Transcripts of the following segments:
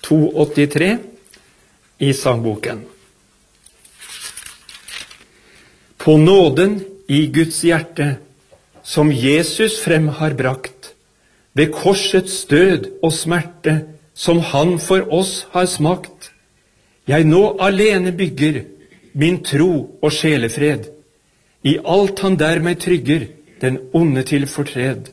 283 i sangboken. På nåden i Guds hjerte, som Jesus frem har brakt, ved korsets død og smerte, som han for oss har smakt, jeg nå alene bygger min tro og sjelefred, i alt han der meg trygger, den onde til fortred.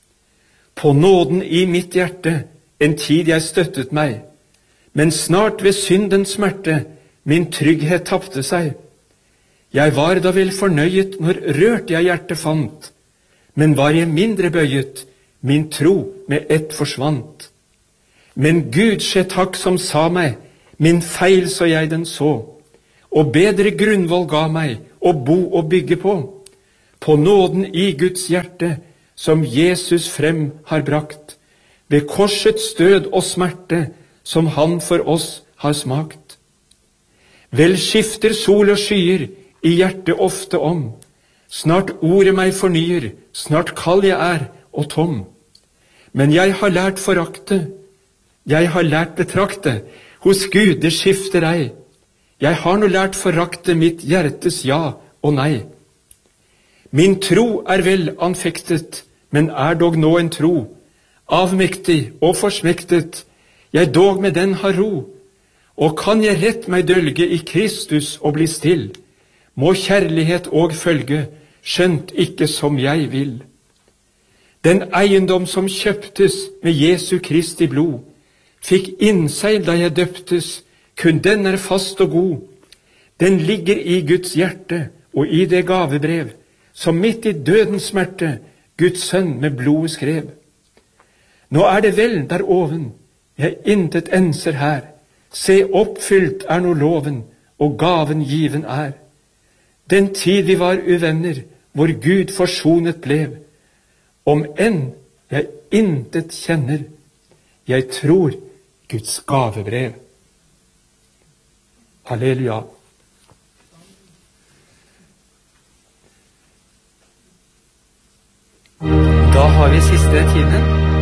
På nåden i mitt hjerte, en tid jeg støttet meg, men snart ved syndens smerte, min trygghet tapte seg. Jeg var da vel fornøyet når rørt jeg hjertet fant, men var jeg mindre bøyet, min tro med ett forsvant. Men Gud skje takk som sa meg, min feil så jeg den så, og bedre grunnvoll ga meg å bo og bygge på nåden i Guds hjerte, som Jesus frem har brakt, ved korsets død og smerte, som han for oss har smakt. Vel skifter sol og skyer i hjertet ofte om, snart ordet meg fornyer, snart kald jeg er og tom. Men jeg har lært forakte, jeg har lært betrakte, hos Gud det skifter ei. Jeg har nå lært forakte mitt hjertes ja og nei. Min tro er vel anfektet, men er dog nå en tro, avmektig og forsmektet, jeg dog med den har ro. Og kan jeg rett meg dølge i Kristus og bli still, må kjærlighet og følge, skjønt ikke som jeg vil. Den eiendom som kjøptes med Jesu Kristi blod, fikk innseil da jeg døptes, kun den er fast og god. Den ligger i Guds hjerte og i det gavebrev, som midt i dødens smerte Guds sønn med blodet skrev. Nå er det vel der oven, jeg intet enser her, se oppfylt er nå loven, og gaven given er. Den tid vi var uvenner, hvor Gud forsonet blev, om enn jeg intet kjenner, jeg tror Guds gavebrev. Halleluja. Da har vi siste timen.